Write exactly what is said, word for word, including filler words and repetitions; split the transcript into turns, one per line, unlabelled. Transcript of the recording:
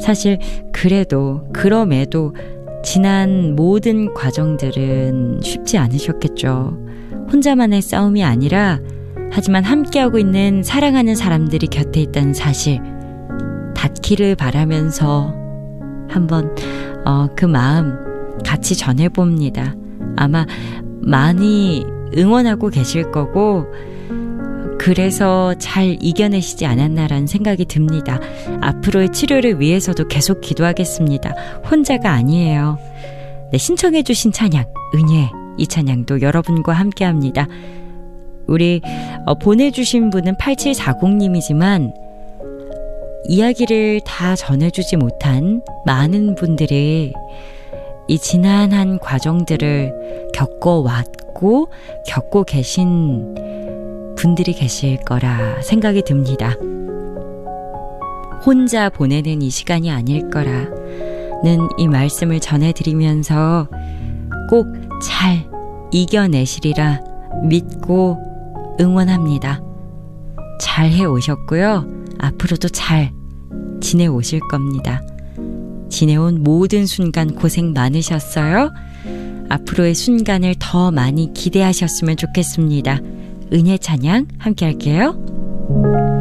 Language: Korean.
사실 그래도 그럼에도 지난 모든 과정들은 쉽지 않으셨겠죠. 혼자만의 싸움이 아니라 하지만 함께하고 있는 사랑하는 사람들이 곁에 있다는 사실 닿기를 바라면서 한번 어, 그 마음 같이 전해봅니다. 아마 많이 응원하고 계실 거고 그래서 잘 이겨내시지 않았나라는 생각이 듭니다. 앞으로의 치료를 위해서도 계속 기도하겠습니다. 혼자가 아니에요. 네, 신청해 주신 찬양 은혜, 이 찬양도 여러분과 함께합니다. 우리 어, 보내주신 분은 팔칠사공님이지만 이야기를 다 전해주지 못한 많은 분들이 이 지난한 과정들을 겪어왔고 겪고 계신 분들이 계실 거라 생각이 듭니다. 혼자 보내는 이 시간이 아닐 거라는 이 말씀을 전해드리면서 꼭 잘 이겨내시리라 믿고 응원합니다. 잘 해오셨고요. 앞으로도 잘 지내오실 겁니다. 지내온 모든 순간 고생 많으셨어요. 앞으로의 순간을 더 많이 기대하셨으면 좋겠습니다. 은혜 찬양 함께 할게요.